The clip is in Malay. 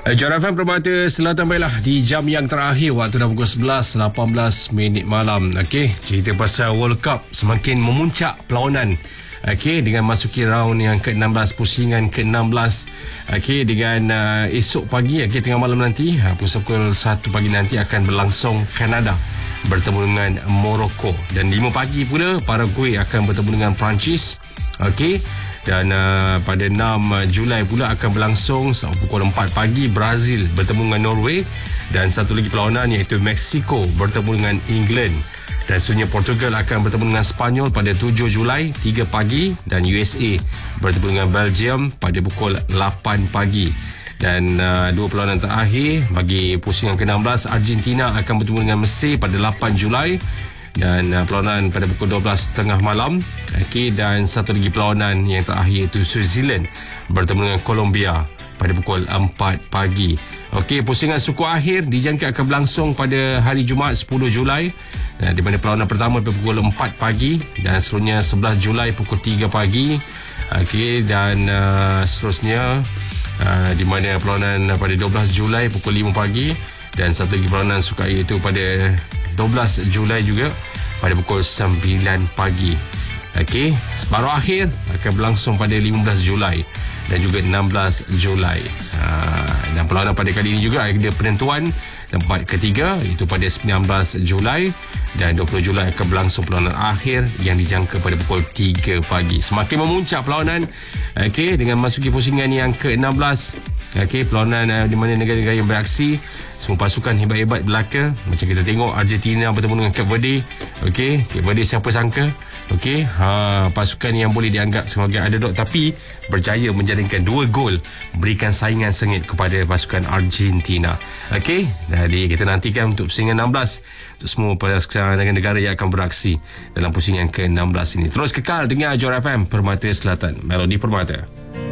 Johor FM Permata Selatan, baiklah di jam yang terakhir, waktu dah pukul 11:18 malam. Okey, cerita pasal World Cup semakin memuncak perlawanan. Okey, dengan masuki round yang ke-16, pusingan ke-16. Okey, dengan esok pagi, tengah malam nanti, pukul 1 pagi nanti akan berlangsung Kanada bertemu dengan Morocco, dan 5 pagi pula Paraguay akan bertemu dengan Perancis. Okey, dan pada 6 Julai pula akan berlangsung pukul 4 pagi Brazil bertemu dengan Norway, dan satu lagi perlawanan iaitu Mexico bertemu dengan England, dan seterusnya Portugal akan bertemu dengan Sepanyol pada 7 Julai 3 pagi, dan USA bertemu dengan Belgium pada pukul 8 pagi. Dan dua perlawanan terakhir bagi pusingan ke-16, Argentina akan bertemu dengan Mesir pada 8 Julai, dan perlawanan pada pukul 12.30 malam. Okey, dan satu lagi perlawanan yang terakhir itu New Zealand bertemu dengan Colombia pada pukul 4 pagi. Okey, pusingan suku akhir dijangka akan berlangsung pada hari Jumaat 10 Julai, di mana perlawanan pertama pada pukul 4 pagi, dan seterusnya 11 Julai pukul 3 pagi. Okey, dan seterusnya di mana perlawanan pada 12 Julai pukul 5 pagi, dan satu lagi perlawanan suku akhir itu pada 12 Julai juga pada pukul 9 pagi. Okey, separuh akhir akan berlangsung pada 15 Julai dan juga 16 Julai. Dan perlawanan pada kali ini juga ada penentuan tempat ketiga, iaitu pada 19 Julai, dan 20 Julai akan berlangsung perlawanan akhir yang dijangka pada pukul 3 pagi. Semakin memuncak perlawanan, okey, dengan masuki pusingan yang ke-16. Okey, perlawanan di mana negara-negara yang beraksi, semua pasukan hebat-hebat belaka. Macam kita tengok Argentina bertemu dengan Cape Verde. Okey, Cape Verde siapa sangka, okey, pasukan yang boleh dianggap sebagai underdog tapi berjaya menjaringkan 2 gol, berikan saingan sengit kepada pasukan Argentina. Okey, jadi kita nantikan untuk pusingan 16 untuk semua pasukan negara yang akan beraksi dalam pusingan ke-16 ini. Terus kekal dengar Johor FM Permata Selatan, Melodi Permata.